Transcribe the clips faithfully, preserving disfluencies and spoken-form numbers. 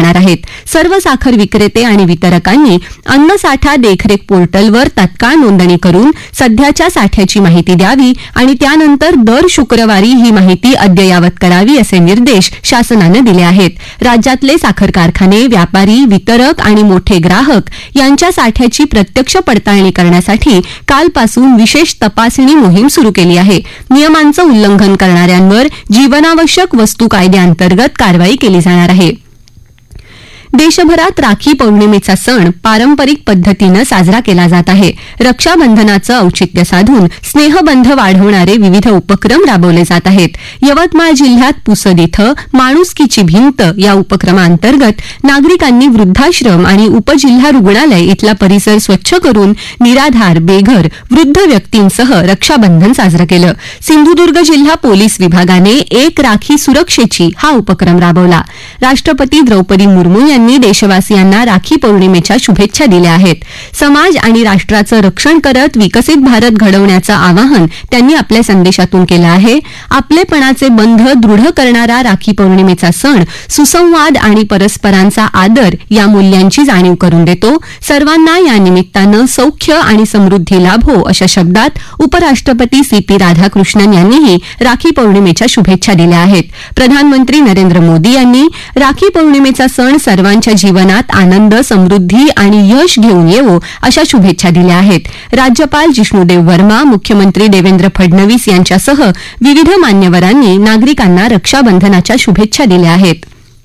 जाणार आहेत. सर्व साखर विक्रेते आणि वितरकांनी अन्न साठा देखरेख पोर्टलवर तत्काळ नोंदणी करून सध्याच्या साठ्याची माहिती द्यावी आणि त्यानंतर दर शुक्रवारी ही माहिती अद्ययावत करावी असे निर्देश शासनानं दिले आहेत. राज्यातले साखर कारखाने, व्यापारी, वितरक आणि मोठे ग्राहक यांच्या साठ्याची प्रत्यक्ष पडताळणी करण्यासाठी कालपासून विशेष तपासणी मोहीम सुरू केली आहे. नियमांचं उल्लंघन करणाऱ्यांवर जीवनावश्यक वस्तू कायद्याअंतर्गत कारवाई केली जाणार आहे. देशभरात राखी पौर्णिमेचा सण पारंपरिक पद्धतीनं साजरा केला जात आहे. रक्षाबंधनाचं औचित्य साधून स्नेहबंध वाढवणारे विविध उपक्रम राबवले जात आहेत. यवतमाळ जिल्ह्यात पुसद इथं माणुसकीची भिंत या उपक्रमाअंतर्गत नागरिकांनी वृद्धाश्रम आणि उपजिल्हा रुग्णालय इथला परिसर स्वच्छ करून निराधार, बेघर, वृद्ध व्यक्तींसह रक्षाबंधन साजरं केलं. सिंधुदुर्ग जिल्हा पोलीस विभागाने एक राखी सुरक्षेची हा उपक्रम राबवला. राष्ट्रपती द्रौपदी मुर्मू यांनी देशवासियांना राखी पौर्णिमेच्या शुभेच्छा दिल्या आहेत. समाज आणि राष्ट्राचं रक्षण करत विकसित भारत घडवण्याचं आवाहन त्यांनी आपल्या संदेशातून केलं आहे. आपलेपणाचे बंध दृढ करणारा राखी पौर्णिमेचा सण सुसंवाद आणि परस्परांचा आदर या मूल्यांची जाणीव करून देतो. सर्वांना या निमित्तानं सौख्य आणि समृद्धी लाभो अशा शब्दात उपराष्ट्रपती सी पी राधाकृष्णन यांनीही राखी पौर्णिमेच्या शुभेच्छा दिल्या आहेत. प्रधानमंत्री नरेंद्र मोदी यांनी राखी पौर्णिमेचा सण सर्वांच्या जीवनात आनंद, समृद्धी आणि यश घेऊन येवो अशा शुभेच्छा दिल्या आहेत. राज्यपाल जिष्णुदेव वर्मा, मुख्यमंत्री देवेंद्र फडणवीस यांच्यासह विविध मान्यवरांनी नागरिकांना रक्षाबंधनाच्या शुभेच्छा दिल्या आहेत.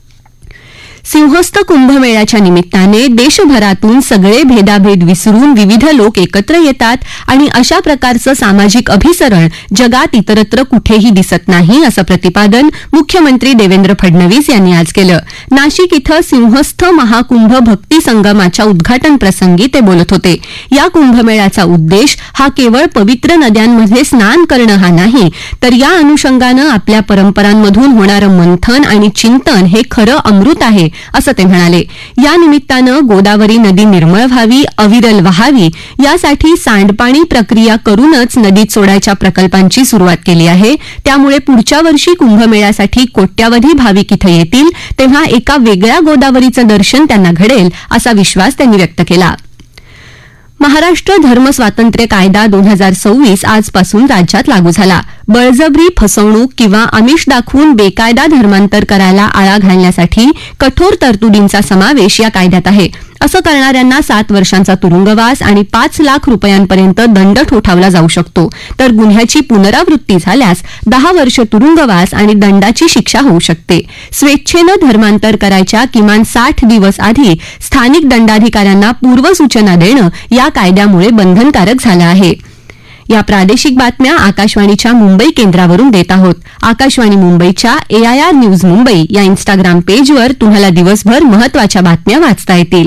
सिंहस्थ कुंभमेळ्याच्या निमित्ताने देशभरातून सगळे भेदाभेद विसरून विविध लोक एकत्र येतात आणि अशा प्रकारचं सामाजिक अभिसरण जगात इतरत्र कुठेही दिसत नाही असं प्रतिपादन मुख्यमंत्री देवेंद्र फडणवीस यांनी आज केलं. नाशिक इथं सिंहस्थ महाकुंभ भक्ती संगमाच्या उद्घाटन प्रसंगी ते बोलत होते. या कुंभमेळ्याचा उद्देश हा केवळ पवित्र नद्यांमध्ये स्नान करणं हा नाही, तर या अनुषंगानं आपल्या परंपरांमधून होणारं मंथन आणि चिंतन हे खरं अमृत आहे असं ते म्हणाले. या निमित्तानं गोदावरी नदी निर्मळ व्हावी, अविरल व्हावी यासाठी सांडपाणी प्रक्रिया करूनच नदीत सोडायच्या प्रकल्पांची सुरुवात केली आहे. त्यामुळे पुढच्या वर्षी कुंभमेळ्यासाठी कोट्यावधी भाविक इथं येतील तेव्हा एका वेगळ्या गोदावरीचं दर्शन त्यांना घडेल असा विश्वास त्यांनी व्यक्त केला. महाराष्ट्र धर्म स्वातंत्र्य कायदा दोन हजार सव्वीस आजपासून राज्यात लागू झाला. बळजबरी, फसवणूक किंवा आमिष दाखवून बेकायदा धर्मांतर करायला आळा घालण्यासाठी कठोर तरतुदींचा समावेश या कायद्यात आहे. असं करणाऱ्यांना सात वर्षांचा तुरुंगवास आणि पाच लाख रुपयांपर्यंत दंड ठोठावला जाऊ शकतो, तर गुन्ह्याची पुनरावृत्ती झाल्यास दहा वर्ष तुरुंगवास आणि दंडाची शिक्षा होऊ शकते. स्वेच्छेनं धर्मांतर करायच्या किमान साठ दिवस आधी स्थानिक दंडाधिकाऱ्यांना पूर्वसूचना देणं या कायद्यामुळे बंधनकारक झालं आहे. या प्रादेशिक बातम्या आकाशवाणीच्या मुंबई केंद्रावरून देत आहोत. आकाशवाणी मुंबईच्या एआयआर न्यूज मुंबई या इन्स्टाग्राम पेजवर तुम्हाला दिवसभर महत्त्वाच्या बातम्या वाचता येतील.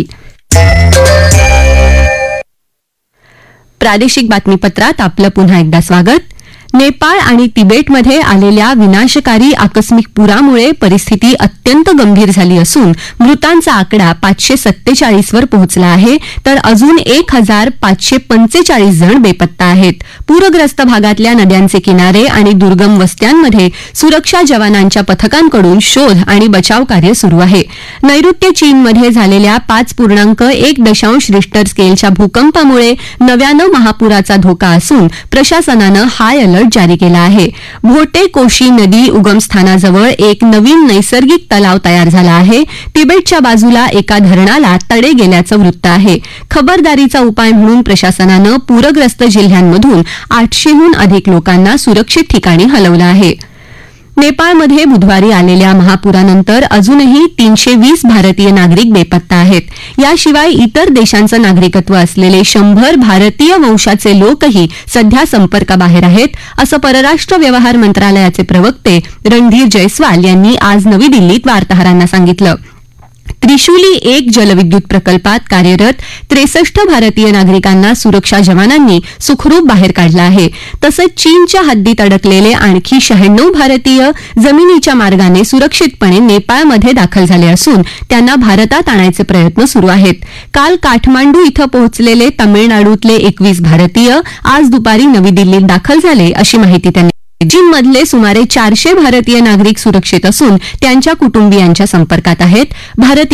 प्रादेशिक बातमीपत्रात आपलं पुन्हा एकदा स्वागत. नेपाळ आणि तिबेटमध्ये आलेल्या विनाशकारी आकस्मिक पुरामुळे परिस्थिती अत्यंत गंभीर झाली असून मृतांचा आकडा पाचशे सत्तेचाळीस वर पोहोचला आहे, तर अजून एक हजार पाचशे पंचेचाळीस जण बेपत्ता आहेत. पूरग्रस्त भागातल्या नद्यांचे किनारे आणि दुर्गम वस्त्यांमध्ये सुरक्षा जवानांच्या पथकांकडून शोध आणि बचाव कार्य सुरू आहे. नैऋत्य चीनमध्ये झालेल्या पाच पूर्णांक एक दशांश रिश्टर स्केलच्या भूकंपामुळे नव्यानं महापुराचा धोका असून प्रशासनानं हाय अलर्ट जारी केला आहे. भोटे कोशी नदी उगमस्थानाजवळ एक नवीन नैसर्गिक तलाव तयार झाला आहे. तिबेटच्या बाजूला एका धरणाला तडे गेल्याचं वृत्त आहे. खबरदारीचा उपाय म्हणून प्रशासनानं पूरग्रस्त जिल्ह्यांमधून आठशेहून अधिक लोकांना सुरक्षित ठिकाणी हलवलं आहे. नेपाळमध्ये बुधवारी आलेल्या महापुरानंतर अजूनही तीनशे वीस भारतीय नागरिक बेपत्ता आहेत. याशिवाय इतर देशांचं नागरिकत्व असलेले शंभर भारतीय वंशाचे लोकही सध्या संपर्काबाहेर आहेत, असं परराष्ट्र व्यवहार मंत्रालयाचे प्रवक्ते रणधीर जयस्वाल यांनी आज नवी दिल्लीत वार्ताहरांना सांगितलं. त्रिशूली एक जलविद्युत प्रकल्पात कार्यरत त्रेसष्ट भारतीय नागरिकांना सुरक्षा जवानांनी सुखरूप बाहेर काढलं आहे. तसंच चीनच्या हद्दीत अडकलेले आणखी शहाण्णव भारतीय जमिनीच्या मार्गाने सुरक्षितपणे नेपाळमध्ये दाखल झाले असून त्यांना भारतात आणायचे प्रयत्न सुरू आहेत. काल काठमांडू इथं पोहोचलेले तामिळनाडूतले एकवीस भारतीय आज दुपारी नवी दिल्लीत दाखल झाले, अशी माहिती त्यांनी. चीनमधले सुमारे चारशे भारतीय नागरिक सुरक्षित असून त्यांच्या कुटुंबियांच्या संपर्कात आहेत. भारतीय